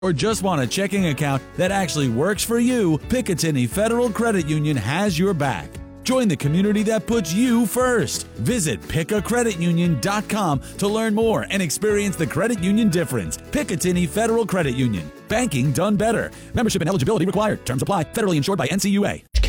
or just want a checking account that actually works for you, Picatinny Federal Credit Union has your back. Join the community that puts you first. Visit pickacreditunion.com to learn more and experience the credit union difference. Picatinny Federal Credit Union. Banking done better. Membership and eligibility required. Terms apply. Federally insured by NCUA.